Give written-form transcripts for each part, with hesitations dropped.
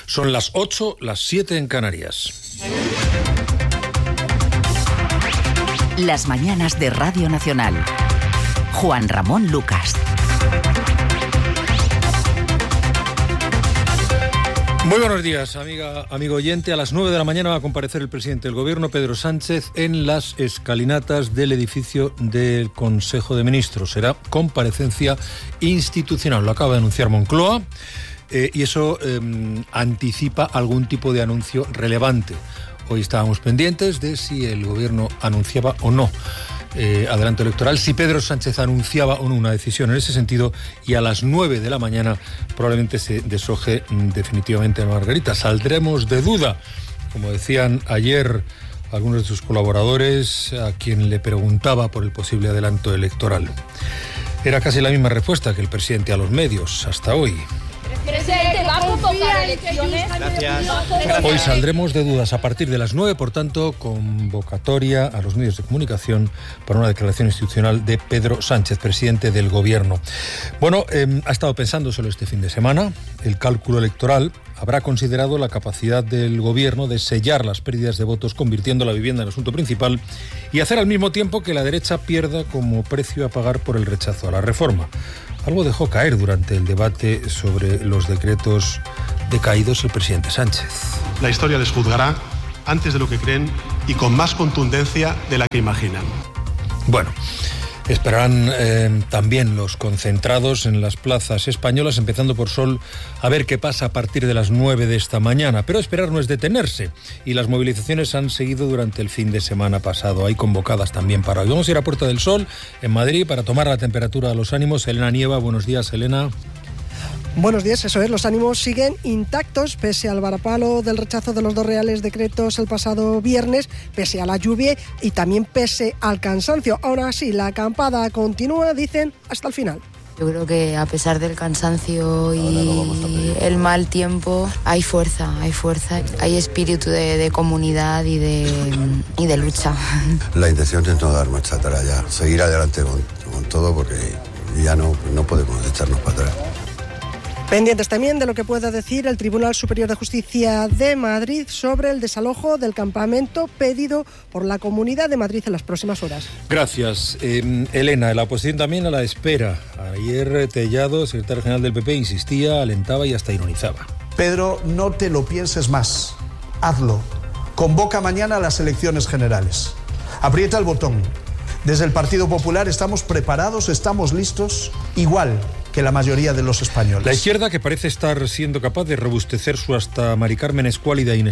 Son las 8, las 7 en Canarias. Las mañanas de Radio Nacional. Juan Ramón Lucas. Muy buenos días, amigo oyente. A las 9 de la mañana va a comparecer el presidente del Gobierno, Pedro Sánchez, en las escalinatas del edificio del Consejo de Ministros. Será comparecencia institucional. Lo acaba de anunciar Moncloa y eso anticipa algún tipo de anuncio relevante. Hoy estábamos pendientes de si el Gobierno anunciaba o no adelanto electoral, si Pedro Sánchez anunciaba o no una decisión en ese sentido, y a las 9 de la mañana probablemente se deshoje definitivamente Margarita. Saldremos de duda, como decían ayer algunos de sus colaboradores a quien le preguntaba por el posible adelanto electoral. Era casi la misma respuesta que el presidente a los medios hasta hoy. Presidente, ¿va a convocar elecciones? Gracias. Hoy saldremos de dudas a partir de las 9, por tanto, convocatoria a los medios de comunicación para una declaración institucional de Pedro Sánchez, presidente del Gobierno. Bueno, ha estado pensándoselo este fin de semana. El cálculo electoral habrá considerado la capacidad del Gobierno de sellar las pérdidas de votos, convirtiendo la vivienda en asunto principal y hacer al mismo tiempo que la derecha pierda como precio a pagar por el rechazo a la reforma. Algo dejó caer durante el debate sobre los decretos decaídos el presidente Sánchez. La historia les juzgará antes de lo que creen y con más contundencia de la que imaginan. Bueno, esperarán también los concentrados en las plazas españolas, empezando por Sol, a ver qué pasa a partir de las 9 de esta mañana. Pero esperar no es detenerse, y las movilizaciones han seguido durante el fin de semana pasado. Hay convocadas también para hoy. Vamos a ir a Puerta del Sol, en Madrid, para tomar la temperatura a los ánimos. Elena Nieva, buenos días, Elena. Buenos días, eso es, los ánimos siguen intactos pese al varapalo del rechazo de los 2 reales decretos el pasado viernes, pese a la lluvia y también pese al cansancio. Ahora sí, la acampada continúa, dicen, hasta el final. Yo creo que a pesar del cansancio y el mal tiempo, hay fuerza, hay espíritu de comunidad y de lucha. La intención es no dar marcha atrás ya, seguir adelante con todo, porque ya no podemos echarnos para atrás. Pendientes también de lo que pueda decir el Tribunal Superior de Justicia de Madrid sobre el desalojo del campamento pedido por la Comunidad de Madrid en las próximas horas. Gracias, Elena. La oposición también a la espera. Ayer Tellado, secretario general del PP, insistía, alentaba y hasta ironizaba. Pedro, no te lo pienses más. Hazlo. Convoca mañana las elecciones generales. Aprieta el botón. Desde el Partido Popular estamos preparados, estamos listos, igual que la mayoría de los españoles. La izquierda, que parece estar siendo capaz de robustecer su hasta Mari Carmen escuálida e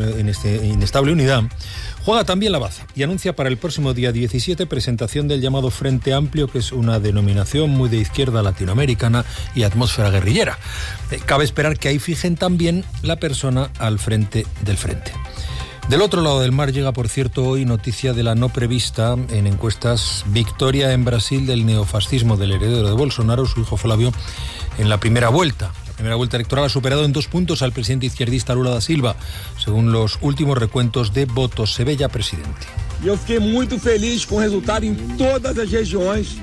inestable unidad, juega también la baza y anuncia para el próximo día 17 presentación del llamado Frente Amplio, que es una denominación muy de izquierda latinoamericana y atmósfera guerrillera. Cabe esperar que ahí fijen también la persona al frente del frente. Del otro lado del mar llega, por cierto, hoy noticia de la no prevista en encuestas victoria en Brasil del neofascismo del heredero de Bolsonaro, su hijo Flávio, en la primera vuelta. La primera vuelta electoral ha superado en 2 puntos al presidente izquierdista Lula da Silva, según los últimos recuentos de votos. Se ve ya presidente. Eu fiquei muito feliz com o resultado em todas as regiões.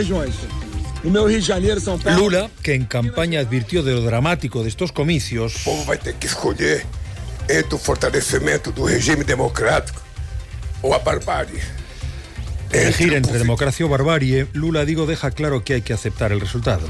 No meu Rio de Janeiro, São Paulo. Lula, que en campaña advirtió de lo dramático de estos comicios. O povo vai ter que escolher entre o fortalecimento do regime democrático o a barbárie. Elegir entre democracia o barbarie, Lula, deja claro que hay que aceptar el resultado.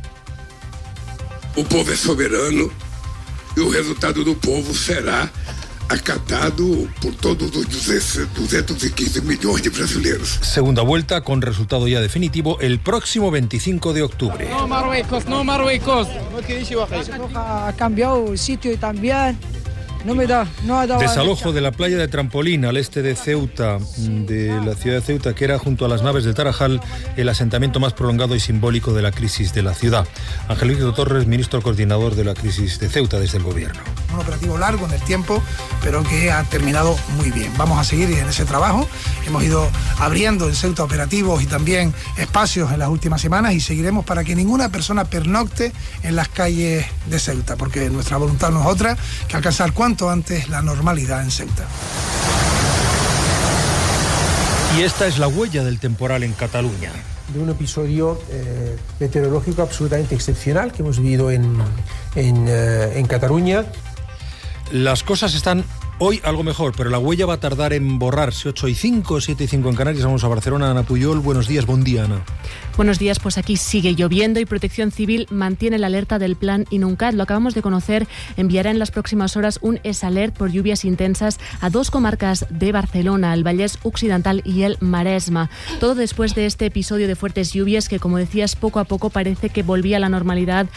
O povo é soberano e o resultado do povo será acatado por todos os 215 milhões de brasileiros. Segunda vuelta con resultado ya definitivo el próximo 25 de octubre. No Marruecos. Ha cambiado el sitio y también no ha dado. Desalojo de la playa de Trampolín al este de Ceuta, de la ciudad de Ceuta, que era junto a las naves del Tarajal el asentamiento más prolongado y simbólico de la crisis de la ciudad. Ángel Víctor Torres, ministro coordinador de la crisis de Ceuta desde el Gobierno. Un operativo largo en el tiempo, pero que ha terminado muy bien. Vamos a seguir en ese trabajo. Hemos ido abriendo en Ceuta operativos y también espacios en las últimas semanas y seguiremos para que ninguna persona pernocte en las calles de Ceuta, porque nuestra voluntad no es otra que alcanzar cuanto antes la normalidad en Ceuta. Y esta es la huella del temporal en Cataluña. De un episodio meteorológico absolutamente excepcional que hemos vivido en Cataluña. Las cosas están hoy algo mejor, pero la huella va a tardar en borrarse. 8:05, 7:05 en Canarias. Vamos a Barcelona. Ana Puyol, buenos días. Buen día, Ana. Buenos días, pues aquí sigue lloviendo y Protección Civil mantiene la alerta del plan Inuncat. Lo acabamos de conocer, enviará en las próximas horas un ESALERT por lluvias intensas a 2 comarcas de Barcelona, el Vallès Occidental y el Maresma. Todo después de este episodio de fuertes lluvias que, como decías, poco a poco parece que volvía a la normalidad.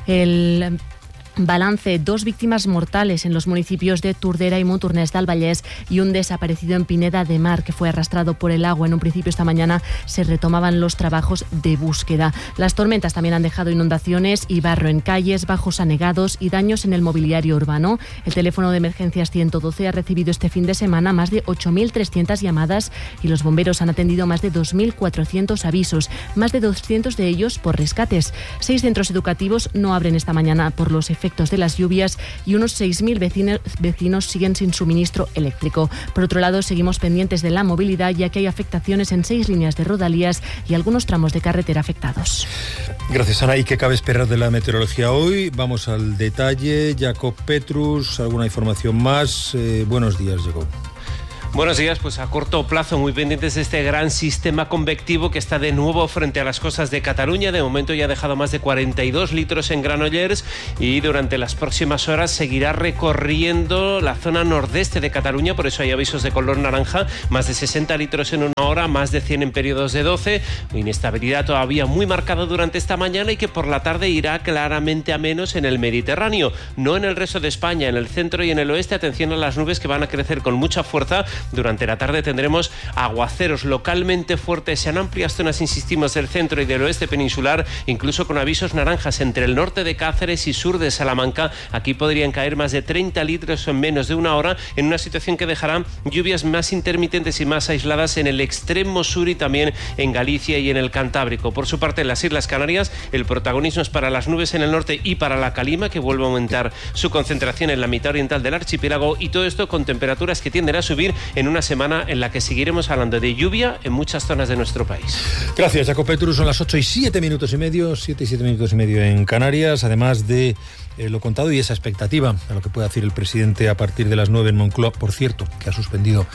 El balance: 2 víctimas mortales en los municipios de Tordera y Montornès del Vallès y un desaparecido en Pineda de Mar que fue arrastrado por el agua. En un principio esta mañana se retomaban los trabajos de búsqueda. Las tormentas también han dejado inundaciones y barro en calles, bajos anegados y daños en el mobiliario urbano. El teléfono de emergencias 112 ha recibido este fin de semana más de 8.300 llamadas y los bomberos han atendido más de 2.400 avisos, más de 200 de ellos por rescates. 6 centros educativos no abren esta mañana por los efectos de las lluvias y unos 6.000 vecinos siguen sin suministro eléctrico. Por otro lado, seguimos pendientes de la movilidad, ya que hay afectaciones en 6 líneas de rodalías y algunos tramos de carretera afectados. Gracias, Ana. ¿Y qué cabe esperar de la meteorología hoy? Vamos al detalle. Jacob Petrus, ¿alguna información más? Buenos días, Jacob. Buenos días, pues a corto plazo muy pendientes de este gran sistema convectivo que está de nuevo frente a las costas de Cataluña. De momento ya ha dejado más de 42 litros en Granollers y durante las próximas horas seguirá recorriendo la zona nordeste de Cataluña, por eso hay avisos de color naranja, más de 60 litros en una hora, más de 100 en periodos de 12, inestabilidad todavía muy marcada durante esta mañana y que por la tarde irá claramente a menos en el Mediterráneo, no en el resto de España, en el centro y en el oeste. Atención a las nubes que van a crecer con mucha fuerza. Durante la tarde tendremos aguaceros localmente fuertes en amplias zonas, insistimos, del centro y del oeste peninsular, incluso con avisos naranjas entre el norte de Cáceres y sur de Salamanca. Aquí podrían caer más de 30 litros en menos de una hora, en una situación que dejará lluvias más intermitentes y más aisladas en el extremo sur y también en Galicia y en el Cantábrico. Por su parte, en las Islas Canarias, el protagonismo es para las nubes en el norte y para la calima, que vuelve a aumentar su concentración en la mitad oriental del archipiélago, y todo esto con temperaturas que tienden a subir en una semana en la que seguiremos hablando de lluvia en muchas zonas de nuestro país. Gracias, Jacob Petrus. Son las 8:07 minutos y medio, 7 minutos y medio en Canarias, además de lo contado y esa expectativa a lo que puede decir el presidente a partir de las 9 en Moncloa, por cierto, que ha suspendido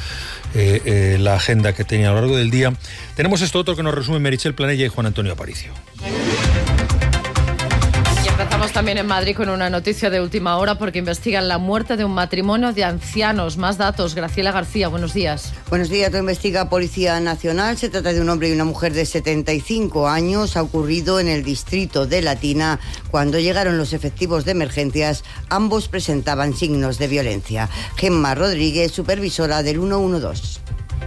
la agenda que tenía a lo largo del día. Tenemos esto otro que nos resumen Meritxell Planella y Juan Antonio Aparicio. Empezamos también en Madrid con una noticia de última hora porque investigan la muerte de un matrimonio de ancianos. Más datos, Graciela García, buenos días. Buenos días, lo investiga Policía Nacional. Se trata de un hombre y una mujer de 75 años. Ha ocurrido en el distrito de Latina. Cuando llegaron los efectivos de emergencias, ambos presentaban signos de violencia. Gemma Rodríguez, supervisora del 112.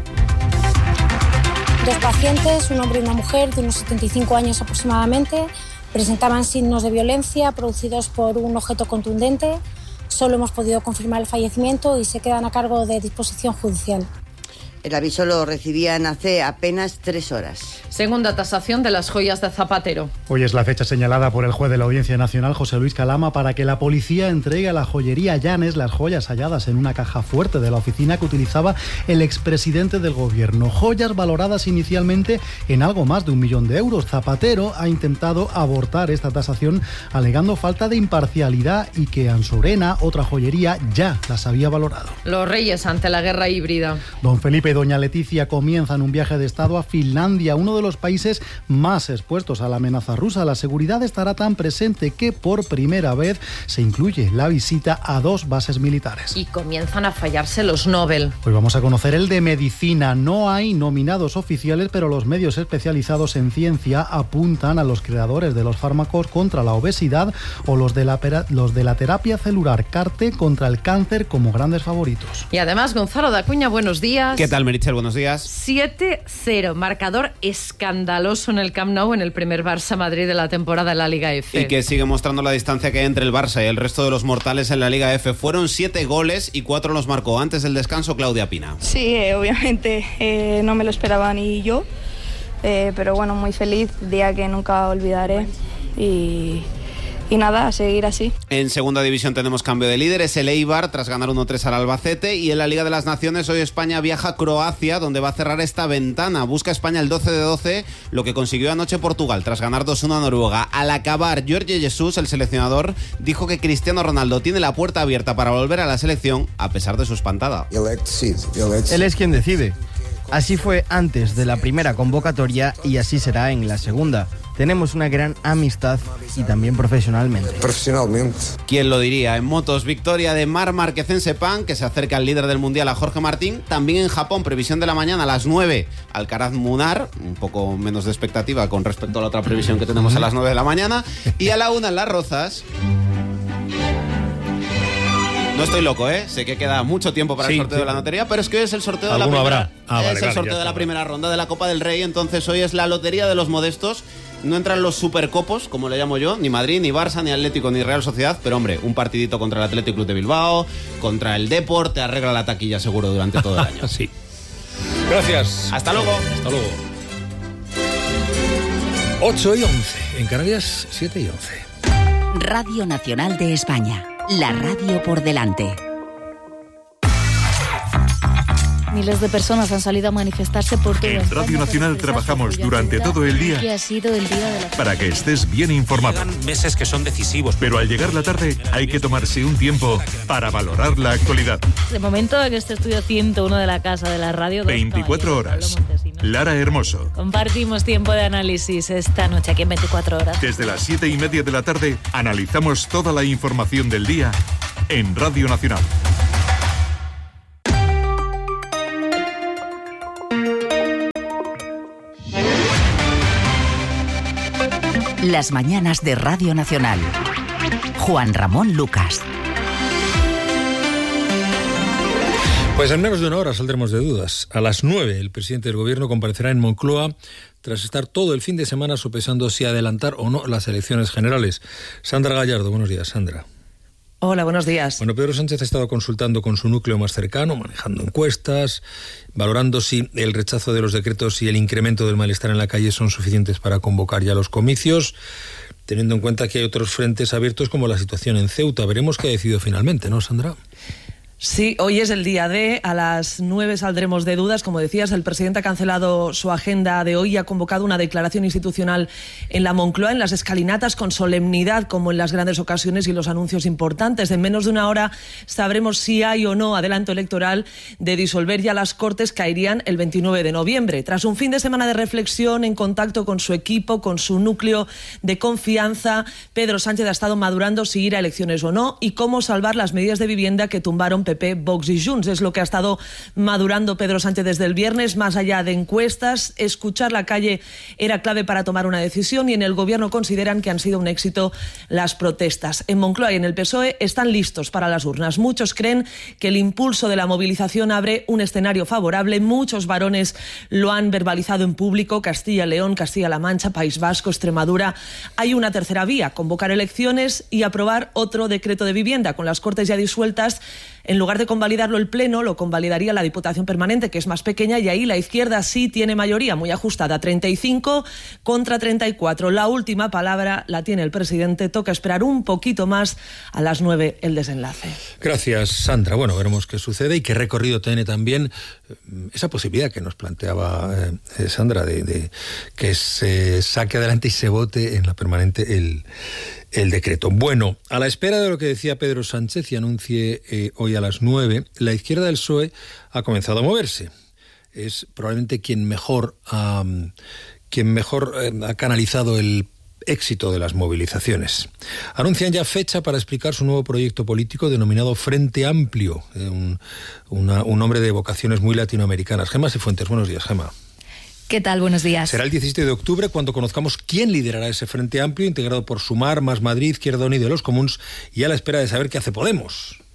2 pacientes, un hombre y una mujer de unos 75 años aproximadamente, presentaban signos de violencia producidos por un objeto contundente. Solo hemos podido confirmar el fallecimiento y se quedan a cargo de disposición judicial. El aviso lo recibían hace apenas 3 horas. Segunda tasación de las joyas de Zapatero. Hoy es la fecha señalada por el juez de la Audiencia Nacional, José Luis Calama, para que la policía entregue a la joyería Llanes las joyas halladas en una caja fuerte de la oficina que utilizaba el expresidente del gobierno. Joyas valoradas inicialmente en algo más de 1 millón de euros. Zapatero ha intentado abortar esta tasación alegando falta de imparcialidad y que Ansorena, otra joyería, ya las había valorado. Los Reyes ante la guerra híbrida. Don Felipe y doña Leticia comienzan un viaje de Estado a Finlandia, uno de los países más expuestos a la amenaza rusa. La seguridad estará tan presente que por primera vez se incluye la visita a 2 bases militares. Y comienzan a fallarse los Nobel. Hoy vamos a conocer el de medicina. No hay nominados oficiales, pero los medios especializados en ciencia apuntan a los creadores de los fármacos contra la obesidad o los de la terapia celular CAR-T contra el cáncer como grandes favoritos. Y además, Gonzalo de Acuña, buenos días. ¿Qué tal, Meritxell? Buenos días. 7-0, marcador escandaloso en el Camp Nou en el primer Barça-Madrid de la temporada en la Liga F. Y que sigue mostrando la distancia que hay entre el Barça y el resto de los mortales en la Liga F. Fueron 7 goles y 4 los marcó antes del descanso Claudia Pina. Sí, obviamente no me lo esperaba ni yo, pero bueno, muy feliz, día que nunca olvidaré y nada, a seguir así. En segunda división tenemos cambio de líder, es el Eibar tras ganar 1-3 al Albacete, y en la Liga de las Naciones hoy España viaja a Croacia, donde va a cerrar esta ventana. Busca España el 12 de 12, lo que consiguió anoche Portugal tras ganar 2-1 a Noruega. Al acabar, Jorge Jesus, el seleccionador, dijo que Cristiano Ronaldo tiene la puerta abierta para volver a la selección a pesar de su espantada. Él es quien decide. Así fue antes de la primera convocatoria y así será en la segunda. Tenemos una gran amistad y también profesionalmente. ¿Quién lo diría? En motos, victoria de Marc Márquez en Sepang, que se acerca al líder del mundial, a Jorge Martín. También en Japón, previsión de la mañana a las 9, Alcaraz Munar, un poco menos de expectativa con respecto a la otra previsión que tenemos a las 9 de la mañana. Y a la 1 en Las Rozas. No estoy loco, ¿eh? Sé que queda mucho tiempo para el sorteo de la lotería, pero es que hoy es el sorteo de la primera. Sorteo de la primera ronda de la Copa del Rey, entonces hoy es la lotería de los modestos. No entran los supercopos, como le llamo yo, ni Madrid, ni Barça, ni Atlético, ni Real Sociedad, pero hombre, un partidito contra el Athletic Club de Bilbao, contra el Depor, te arregla la taquilla seguro durante todo el año. Sí. Gracias. Hasta luego. Hasta luego. 8:11, en Canarias 7:11. Radio Nacional de España, la radio por delante. Miles de personas han salido a manifestarse por todo En Radio Nacional trabajamos durante todo el día que ha sido el día de la... para que estés bien informado. Quedan meses que son decisivos. Pero al llegar la tarde hay que tomarse un tiempo para valorar la actualidad. De momento en este estudio 101 de la Casa de la Radio... 24 horas. Lara Hermoso. Compartimos tiempo de análisis esta noche aquí en 24 horas. Desde las 7:30 de la tarde analizamos toda la información del día en Radio Nacional. Las mañanas de Radio Nacional. Juan Ramón Lucas. Pues en menos de una hora saldremos de dudas. A las 9 el presidente del Gobierno comparecerá en Moncloa tras estar todo el fin de semana sopesando si adelantar o no las elecciones generales. Sandra Gallardo, buenos días, Sandra. Hola, buenos días. Bueno, Pedro Sánchez ha estado consultando con su núcleo más cercano, manejando encuestas, valorando si el rechazo de los decretos y el incremento del malestar en la calle son suficientes para convocar ya los comicios, teniendo en cuenta que hay otros frentes abiertos como la situación en Ceuta. Veremos qué ha decidido finalmente, ¿no, Sandra? Sí, hoy es el día D, a las 9 saldremos de dudas. Como decías, el presidente ha cancelado su agenda de hoy y ha convocado una declaración institucional en la Moncloa, en las escalinatas, con solemnidad, como en las grandes ocasiones y los anuncios importantes. En menos de una hora sabremos si hay o no adelanto electoral de disolver ya las Cortes, que irían el 29 de noviembre. Tras un fin de semana de reflexión, en contacto con su equipo, con su núcleo de confianza, Pedro Sánchez ha estado madurando si ir a elecciones o no y cómo salvar las medidas de vivienda que tumbaron PP, Vox y Junts. Es lo que ha estado madurando Pedro Sánchez desde el viernes. Más allá de encuestas, escuchar la calle era clave para tomar una decisión y en el Gobierno consideran que han sido un éxito las protestas. En Moncloa y en el PSOE están listos para las urnas. Muchos creen que el impulso de la movilización abre un escenario favorable. Muchos varones lo han verbalizado en público. Castilla y León, Castilla-La Mancha, País Vasco, Extremadura. Hay una tercera vía: convocar elecciones y aprobar otro decreto de vivienda. Con las Cortes ya disueltas, en lugar de convalidarlo el Pleno, lo convalidaría la Diputación Permanente, que es más pequeña, y ahí la izquierda sí tiene mayoría, muy ajustada, 35 contra 34. La última palabra la tiene el presidente. Toca esperar un poquito más, a las 9 el desenlace. Gracias, Sandra. Bueno, veremos qué sucede y qué recorrido tiene también esa posibilidad que nos planteaba Sandra de que se saque adelante y se vote en la Permanente el decreto. Bueno, a la espera de lo que decía Pedro Sánchez y anuncie hoy a las 9, la izquierda del PSOE ha comenzado a moverse. Es probablemente quien mejor ha canalizado el éxito de las movilizaciones. Anuncian ya fecha para explicar su nuevo proyecto político denominado Frente Amplio, un hombre de vocaciones muy latinoamericanas. Gemma Cifuentes, buenos días, Gemma. ¿Qué tal? Buenos días. Será el 17 de octubre cuando conozcamos quién liderará ese Frente Amplio, integrado por Sumar, Más Madrid, Izquierda Unida y los Comuns, y a la espera de saber qué hace Podemos.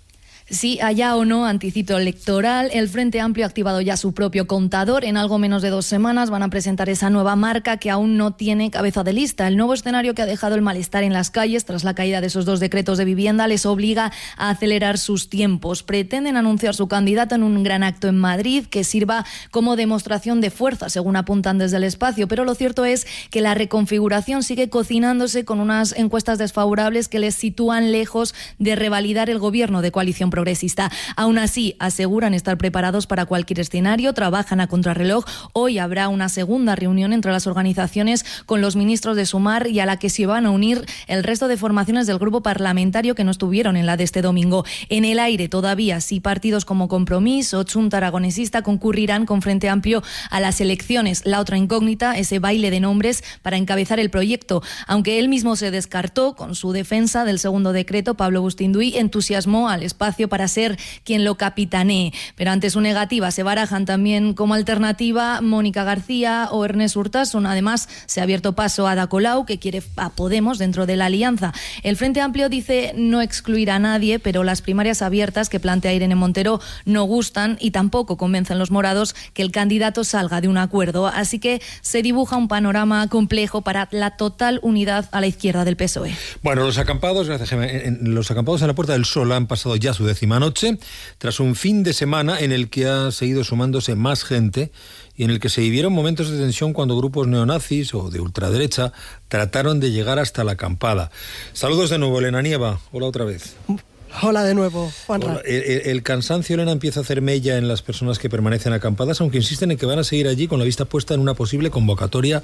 Sí, haya o no anticiclo electoral, el Frente Amplio ha activado ya su propio contador. En algo menos de 2 semanas van a presentar esa nueva marca que aún no tiene cabeza de lista. El nuevo escenario que ha dejado el malestar en las calles tras la caída de esos 2 decretos de vivienda les obliga a acelerar sus tiempos. Pretenden anunciar su candidato en un gran acto en Madrid que sirva como demostración de fuerza, según apuntan desde el espacio. Pero lo cierto es que la reconfiguración sigue cocinándose con unas encuestas desfavorables que les sitúan lejos de revalidar el gobierno de coalición progresista. Aún así, aseguran estar preparados para cualquier escenario, trabajan a contrarreloj. Hoy habrá una segunda reunión entre las organizaciones con los ministros de Sumar y a la que se van a unir el resto de formaciones del grupo parlamentario que no estuvieron en la de este domingo. En el aire todavía, sí, partidos como Compromís o Chunta Aragonesista concurrirán con Frente Amplio a las elecciones. La otra incógnita, ese baile de nombres para encabezar el proyecto. Aunque él mismo se descartó con su defensa del segundo decreto, Pablo Bustinduy entusiasmó al espacio para ser quien lo capitanee. Pero ante su negativa se barajan también como alternativa Mónica García o Ernest Urtasun. Además, se ha abierto paso a Ada Colau, que quiere a Podemos dentro de la alianza. El Frente Amplio dice no excluir a nadie, pero las primarias abiertas que plantea Irene Montero no gustan y tampoco convencen los morados que el candidato salga de un acuerdo. Así que se dibuja un panorama complejo para la total unidad a la izquierda del PSOE. Bueno, los acampados, gracias Gemma, los acampados en la Puerta del Sol han pasado ya su 10ª noche, tras un fin de semana en el que ha seguido sumándose más gente y en el que se vivieron momentos de tensión cuando grupos neonazis o de ultraderecha trataron de llegar hasta la acampada. Saludos de nuevo, Elena Nieva. Hola otra vez. Hola de nuevo, Juanra. El cansancio, Elena, empieza a hacer mella en las personas que permanecen acampadas, aunque insisten en que van a seguir allí con la vista puesta en una posible convocatoria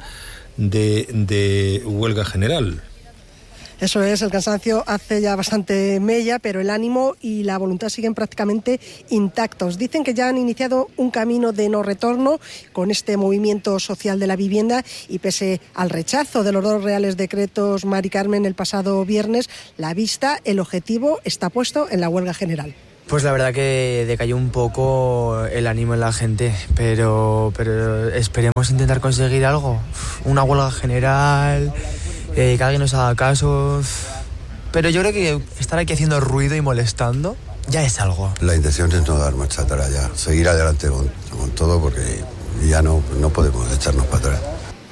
de huelga general. Eso es, el cansancio hace ya bastante mella, pero el ánimo y la voluntad siguen prácticamente intactos. Dicen que ya han iniciado un camino de no retorno con este movimiento social de la vivienda y pese al rechazo de los 2 reales decretos Mari Carmen el pasado viernes, la vista, el objetivo está puesto en la huelga general. Pues la verdad que decayó un poco el ánimo en la gente, pero esperemos intentar conseguir algo. Una huelga general, que alguien nos haga caso. Pero yo creo que estar aquí haciendo ruido y molestando ya es algo. La intención es no dar marcha atrás ya, seguir adelante con todo porque ya no podemos echarnos para atrás.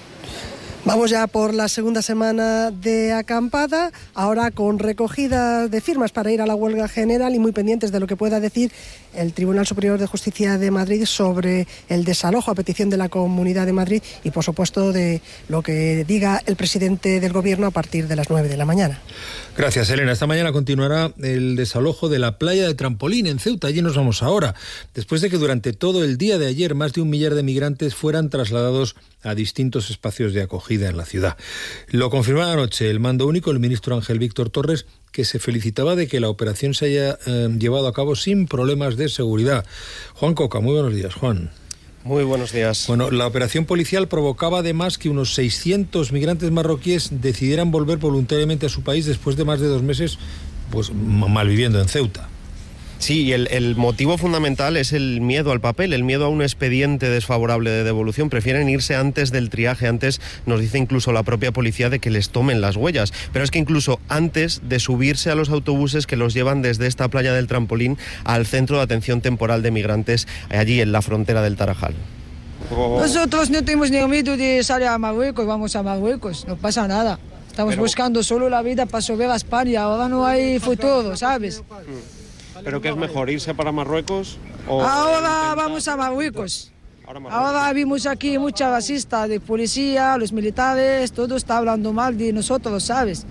Vamos ya por la segunda semana de acampada, ahora con recogida de firmas para ir a la huelga general y muy pendientes de lo que pueda decir el Tribunal Superior de Justicia de Madrid sobre el desalojo a petición de la Comunidad de Madrid y, por supuesto, de lo que diga el presidente del Gobierno a partir de las 9 de la mañana. Gracias, Elena. Esta mañana continuará el desalojo de la playa de Trampolín en Ceuta. Allí nos vamos ahora, después de que durante todo el día de ayer más de 1 millar de migrantes fueran trasladados a distintos espacios de acogida en la ciudad. Lo confirmaba anoche el mando único, el ministro Ángel Víctor Torres, que se felicitaba de que la operación se haya llevado a cabo sin problemas de seguridad. Juan Coca, muy buenos días, Juan. Muy buenos días. Bueno, la operación policial provocaba además que unos 600 migrantes marroquíes decidieran volver voluntariamente a su país después de más de 2 meses pues malviviendo en Ceuta. Sí, y el motivo fundamental es el miedo al papel, el miedo a un expediente desfavorable de devolución. Prefieren irse antes del triaje, antes nos dice incluso la propia policía de que les tomen las huellas. Pero es que incluso antes de subirse a los autobuses que los llevan desde esta playa del Trampolín al centro de atención temporal de migrantes, allí en la frontera del Tarajal. Nosotros no tenemos ni miedo de salir a Marruecos, vamos a Marruecos, no pasa nada. Estamos buscando solo la vida para subir a España, ahora no hay futuro, ¿sabes? ¿Pero qué es mejor, irse para Marruecos o...? Ahora vamos a Marruecos. Ahora vimos aquí mucha racista de policía, los militares, todo está hablando mal de nosotros, ¿sabes?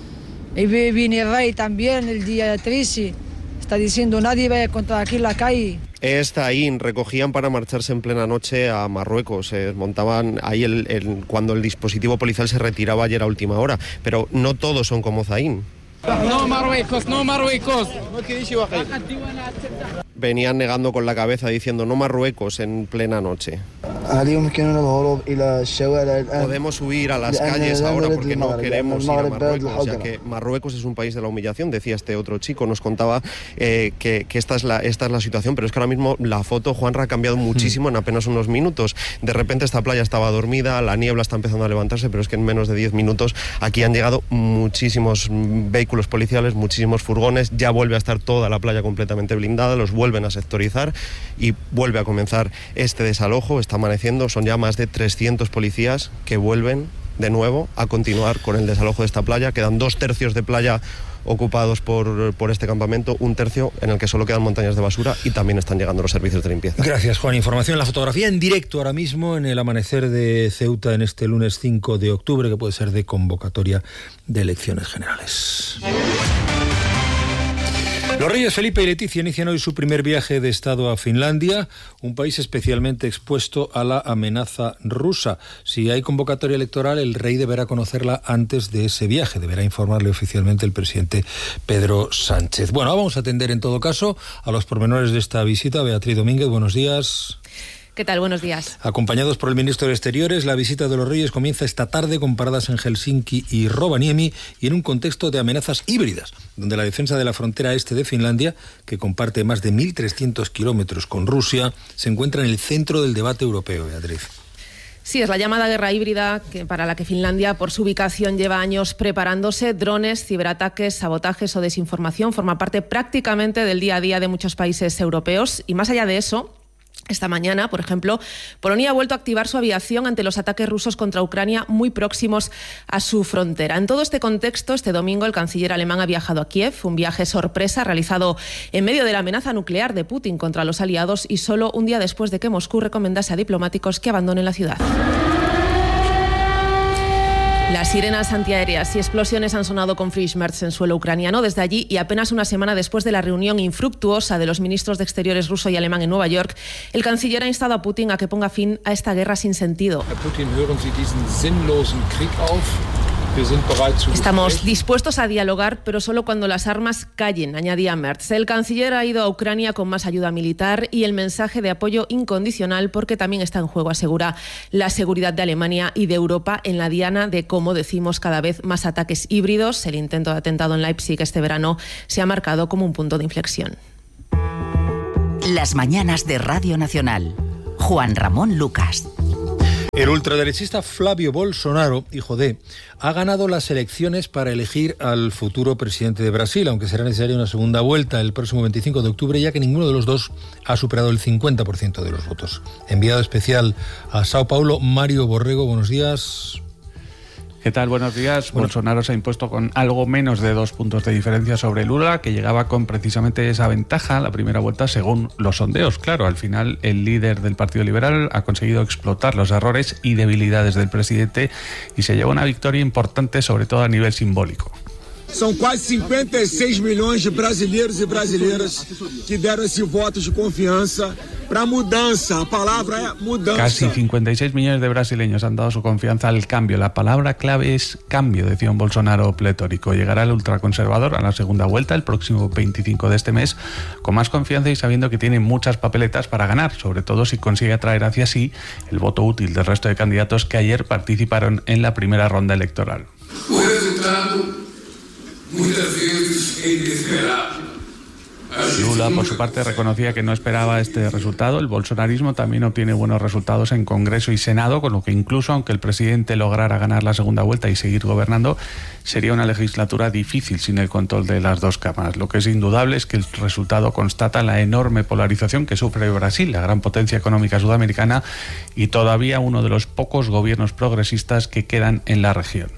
Y viene el rey también el día 13, está diciendo nadie va a encontrar aquí en la calle. Está ahí, recogían para marcharse en plena noche a Marruecos, montaban ahí cuando el dispositivo policial se retiraba ayer a última hora, pero no todos son como Zain. No Marruecos, no Marruecos. Venían negando con la cabeza diciendo no Marruecos en plena noche. Podemos huir a las calles ahora porque no queremos ir a Marruecos, ya que Marruecos es un país de la humillación, decía este otro chico, nos contaba que esta es la situación, pero es que ahora mismo la foto, Juanra, ha cambiado muchísimo en apenas unos minutos. De repente esta playa estaba dormida, la niebla está empezando a levantarse, pero es que en menos de 10 minutos aquí han llegado muchísimos vehículos policiales, muchísimos furgones, ya vuelve a estar toda la playa completamente blindada, los vuelven a sectorizar y vuelve a comenzar este desalojo. Está amaneciendo, son ya más de 300 policías que vuelven de nuevo a continuar con el desalojo de esta playa. Quedan 2/3 de playa ocupados por este campamento, 1/3 en el que solo quedan montañas de basura y también están llegando los servicios de limpieza. Gracias, Juan. Información en la fotografía en directo ahora mismo en el amanecer de Ceuta en este lunes 5 de octubre, que puede ser de convocatoria de elecciones generales. Los reyes Felipe y Leticia inician hoy su primer viaje de Estado a Finlandia, un país especialmente expuesto a la amenaza rusa. Si hay convocatoria electoral, el rey deberá conocerla antes de ese viaje, deberá informarle oficialmente el presidente Pedro Sánchez. Bueno, vamos a atender en todo caso a los pormenores de esta visita. Beatriz Domínguez, buenos días. ¿Qué tal? Buenos días. Acompañados por el ministro de Exteriores, la visita de los Reyes comienza esta tarde con paradas en Helsinki y Rovaniemi y en un contexto de amenazas híbridas, donde la defensa de la frontera este de Finlandia, que comparte más de 1.300 kilómetros con Rusia, se encuentra en el centro del debate europeo, Beatriz. Sí, es la llamada guerra híbrida para la que Finlandia, por su ubicación, lleva años preparándose. Drones, ciberataques, sabotajes o desinformación forma parte prácticamente del día a día de muchos países europeos. Y más allá de eso, esta mañana, por ejemplo, Polonia ha vuelto a activar su aviación ante los ataques rusos contra Ucrania muy próximos a su frontera. En todo este contexto, este domingo el canciller alemán ha viajado a Kiev, un viaje sorpresa realizado en medio de la amenaza nuclear de Putin contra los aliados y solo un día después de que Moscú recomendase a diplomáticos que abandonen la ciudad. Las sirenas antiaéreas y explosiones han sonado con Frischmerz en suelo ucraniano desde allí y apenas una semana después de la reunión infructuosa de los ministros de Exteriores ruso y alemán en Nueva York, el canciller ha instado a Putin a que ponga fin a esta guerra sin sentido. Estamos dispuestos a dialogar, pero solo cuando las armas callen, añadía Merz. El canciller ha ido a Ucrania con más ayuda militar y el mensaje de apoyo incondicional, porque también está en juego, asegura, la seguridad de Alemania y de Europa en la diana de, como decimos, cada vez más ataques híbridos. El intento de atentado en Leipzig este verano se ha marcado como un punto de inflexión. Las mañanas de Radio Nacional. Juan Ramón Lucas. El ultraderechista Flavio Bolsonaro, hijo de, ha ganado las elecciones para elegir al futuro presidente de Brasil, aunque será necesaria una segunda vuelta el próximo 25 de octubre, ya que ninguno de los dos ha superado el 50% de los votos. Enviado especial a Sao Paulo, Mario Borrego, buenos días. ¿Qué tal? Buenos días. Bueno, Bolsonaro se ha impuesto con algo menos de 2 puntos de diferencia sobre Lula, que llegaba con precisamente esa ventaja la primera vuelta según los sondeos. Claro, al final el líder del Partido Liberal ha conseguido explotar los errores y debilidades del presidente y se lleva una victoria importante, sobre todo a nivel simbólico. São quase 56 milhões de brasileiros e brasileiras que deram esse voto de confianza para mudanza. A palabra es mudanza. Casi 56 millones de brasileños han dado su confianza al cambio. La palabra clave es cambio, decía un Bolsonaro pletórico. Llegará el ultraconservador a la segunda vuelta el próximo 25 de este mes con más confianza y sabiendo que tiene muchas papeletas para ganar, sobre todo si consigue atraer hacia sí el voto útil del resto de candidatos que ayer participaron en la primera ronda electoral. Muchas veces es inesperado. Lula, por su parte, reconocía que no esperaba este resultado. El bolsonarismo también obtiene buenos resultados en Congreso y Senado, con lo que incluso aunque el presidente lograra ganar la segunda vuelta y seguir gobernando, sería una legislatura difícil sin el control de las dos cámaras. Lo que es indudable es que el resultado constata la enorme polarización que sufre Brasil, la gran potencia económica sudamericana y todavía uno de los pocos gobiernos progresistas que quedan en la región.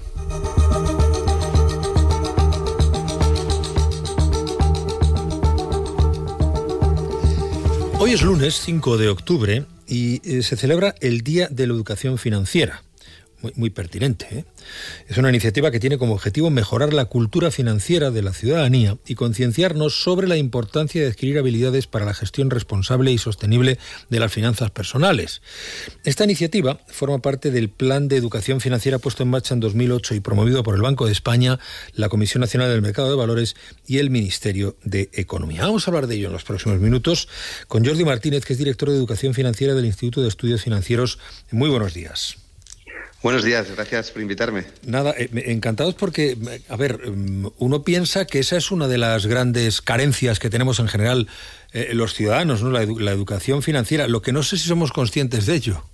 Hoy es lunes 5 de octubre y se celebra el Día de la Educación Financiera. Muy pertinente, ¿eh? Es una iniciativa que tiene como objetivo mejorar la cultura financiera de la ciudadanía y concienciarnos sobre la importancia de adquirir habilidades para la gestión responsable y sostenible de las finanzas personales. Esta iniciativa forma parte del Plan de Educación Financiera puesto en marcha en 2008 y promovido por el Banco de España, la Comisión Nacional del Mercado de Valores y el Ministerio de Economía. Vamos a hablar de ello en los próximos minutos con Jordi Martínez, que es director de Educación Financiera del Instituto de Estudios Financieros. Muy buenos días. Buenos días, gracias por invitarme. Nada, encantados porque, a ver, uno piensa que esa es una de las grandes carencias que tenemos en general los ciudadanos, ¿no? La educación financiera. Lo que no sé si somos conscientes de ello.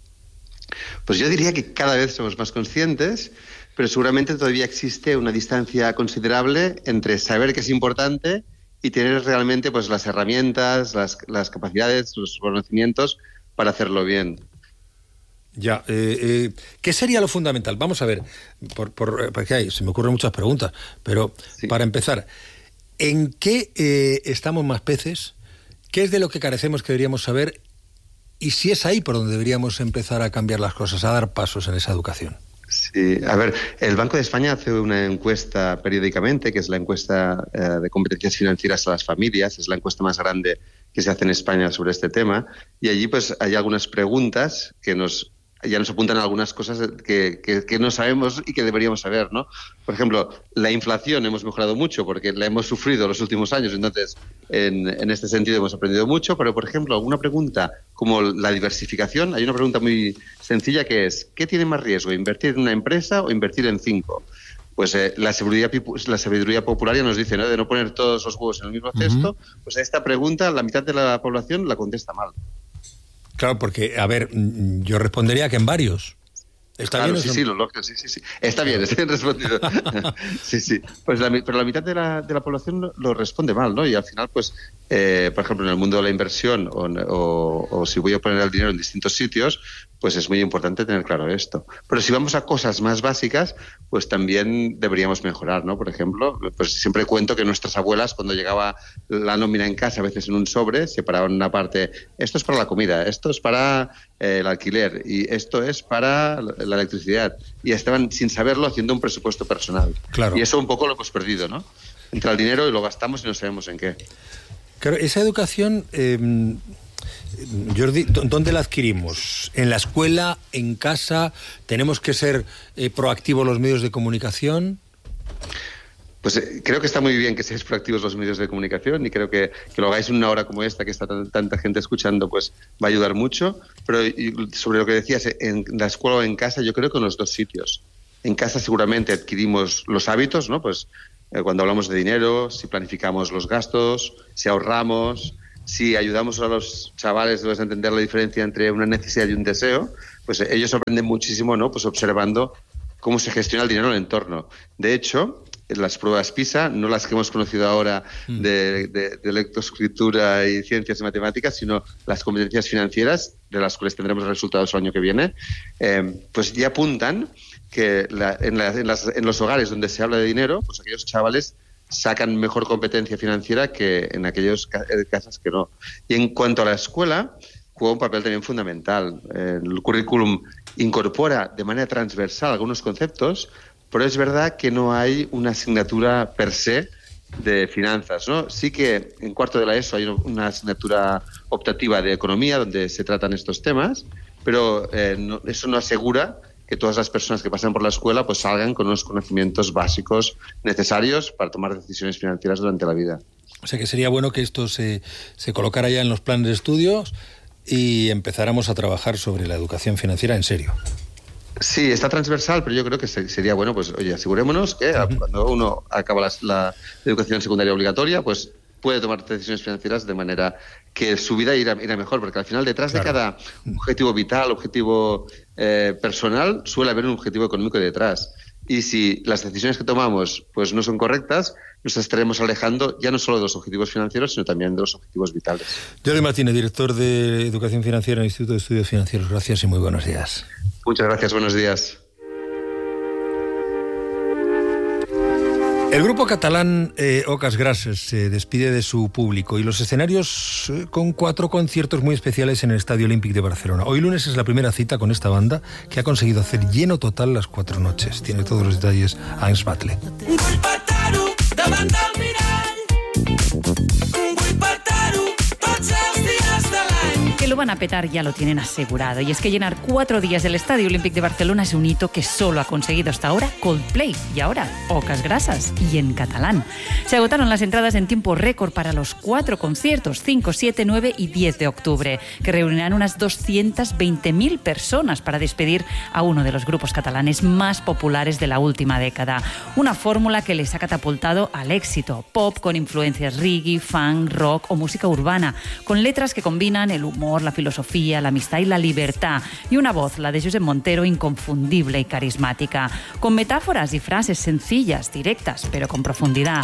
Pues yo diría que cada vez somos más conscientes, pero seguramente todavía existe una distancia considerable entre saber que es importante y tener realmente pues las herramientas, las capacidades, los conocimientos para hacerlo bien. Ya, ¿qué sería lo fundamental? Vamos a ver, porque se me ocurren muchas preguntas, pero sí. Para empezar, ¿en qué estamos más peces? ¿Qué es de lo que carecemos que deberíamos saber? Y si es ahí por donde deberíamos empezar a cambiar las cosas, a dar pasos en esa educación. Sí, a ver, el Banco de España hace una encuesta periódicamente, que es la encuesta de competencias financieras a las familias, es la encuesta más grande que se hace en España sobre este tema, y allí pues hay algunas preguntas que ya nos apuntan a algunas cosas que no sabemos y que deberíamos saber, ¿no? Por ejemplo, la inflación hemos mejorado mucho porque la hemos sufrido los últimos años, entonces en este sentido hemos aprendido mucho, pero por ejemplo, alguna pregunta como la diversificación, hay una pregunta muy sencilla que es, ¿qué tiene más riesgo, invertir en una empresa o invertir en 5? Pues la sabiduría popular ya nos dice, ¿no?, de no poner todos los huevos en el mismo cesto. Pues a esta pregunta la mitad de la población la contesta mal. Claro, porque, a ver, yo respondería que en varios. ¿Está claro, bien? Sí, lo lógico, sí. Está bien respondido. Sí. Pues pero la mitad de la población lo responde mal, ¿no? Y al final, pues, por ejemplo, en el mundo de la inversión o si voy a poner el dinero en distintos sitios, pues es muy importante tener claro esto. Pero si vamos a cosas más básicas, pues también deberíamos mejorar, ¿no? Por ejemplo, pues siempre cuento que nuestras abuelas, cuando llegaba la nómina en casa, a veces en un sobre, separaban una parte, esto es para la comida, esto es para el alquiler y esto es para la electricidad. Y estaban, sin saberlo, haciendo un presupuesto personal. Claro. Y eso un poco lo hemos perdido, ¿no? Entra el dinero y lo gastamos y no sabemos en qué. Claro, esa educación, Jordi, ¿dónde la adquirimos? ¿En la escuela? ¿En casa? ¿Tenemos que ser proactivos los medios de comunicación? Pues creo que está muy bien que seáis proactivos los medios de comunicación y creo que lo hagáis en una hora como esta, que está tanta gente escuchando, pues va a ayudar mucho. Pero sobre lo que decías, en la escuela o en casa, yo creo que en los dos sitios. En casa seguramente adquirimos los hábitos, ¿no? Pues cuando hablamos de dinero, si planificamos los gastos, si ahorramos, si ayudamos a los chavales a entender la diferencia entre una necesidad y un deseo, pues ellos aprenden muchísimo, ¿no? Pues observando cómo se gestiona el dinero en el entorno. De hecho, las pruebas PISA, no las que hemos conocido ahora de lectoescritura y ciencias y matemáticas, sino las competencias financieras, de las cuales tendremos resultados el año que viene, pues ya apuntan que en los hogares donde se habla de dinero, pues aquellos chavales sacan mejor competencia financiera que en aquellos casas que no. Y en cuanto a la escuela, juega un papel también fundamental. El currículum incorpora de manera transversal algunos conceptos, pero es verdad que no hay una asignatura per se de finanzas, ¿no? Sí que en cuarto de la ESO hay una asignatura optativa de economía donde se tratan estos temas, pero eso no asegura que todas las personas que pasan por la escuela pues salgan con unos conocimientos básicos necesarios para tomar decisiones financieras durante la vida. O sea que sería bueno que esto se colocara ya en los planes de estudios y empezáramos a trabajar sobre la educación financiera en serio. Sí, está transversal, pero yo creo que sería bueno, pues oye, asegurémonos que cuando uno acaba la educación secundaria obligatoria, pues puede tomar decisiones financieras de manera que su vida irá mejor, porque al final detrás de cada objetivo vital, objetivo personal, suele haber un objetivo económico detrás. Y si las decisiones que tomamos pues no son correctas, nos estaremos alejando ya no solo de los objetivos financieros, sino también de los objetivos vitales. Jordi Martínez, director de Educación Financiera en el Instituto de Estudios Financieros. Gracias y muy buenos días. Muchas gracias, buenos días. El grupo catalán Ocas Grasses se despide de su público y los escenarios con 4 conciertos muy especiales en el Estadio Olímpic de Barcelona. Hoy lunes es la primera cita con esta banda que ha conseguido hacer lleno total las 4 noches. Tiene todos los detalles Ans Batle. Que lo van a petar ya lo tienen asegurado. Y es que llenar 4 días el Estadio Olímpic de Barcelona es un hito que solo ha conseguido hasta ahora Coldplay y ahora Ocas Grasses y en catalán. Se agotaron las entradas en tiempo récord para los 4 conciertos, 5, 7, 9 y 10 de octubre, que reunirán unas 220.000 personas para despedir a uno de los grupos catalanes más populares de la última década. Una fórmula que les ha catapultado al éxito. Pop con influencias reggae, funk, rock o música urbana, con letras que combinan el humor, la filosofía, la amistad y la libertad, y una voz, la de Josep Montero, inconfundible y carismática, con metáforas y frases sencillas, directas, pero con profundidad.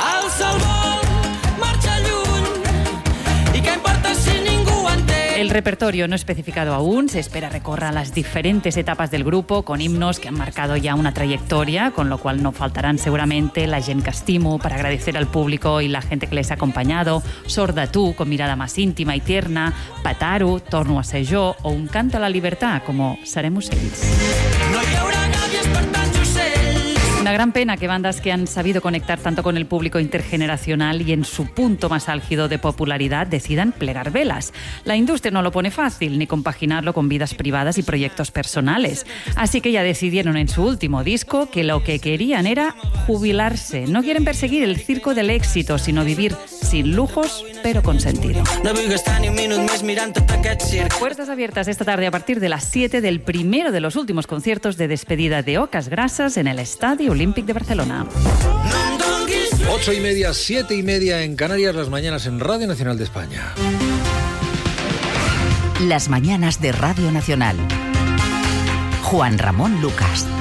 El repertorio no especificado aún, se espera recorra las diferentes etapas del grupo con himnos que han marcado ya una trayectoria, con lo cual no faltarán seguramente La gent que estimo para agradecer al público y la gente que les ha acompañado, Sorda tú con mirada más íntima y tierna, Pataru, Torno a ser jo o Un canto a la libertad como Serem ocells. No hi haurà nadie espantant ocells. Una gran pena que bandas que han sabido conectar tanto con el público intergeneracional y en su punto más álgido de popularidad decidan plegar velas. La industria no lo pone fácil, ni compaginarlo con vidas privadas y proyectos personales. Así que ya decidieron en su último disco que lo que querían era jubilarse. No quieren perseguir el circo del éxito, sino vivir sin lujos, pero con sentido. Puertas abiertas esta tarde a partir de las 7 del primero de los últimos conciertos de despedida de Ocas Grasses en el Estadio Olímpic de Barcelona. 8:30, 7:30 en Canarias, las mañanas en Radio Nacional de España. Las mañanas de Radio Nacional. Juan Ramón Lucas.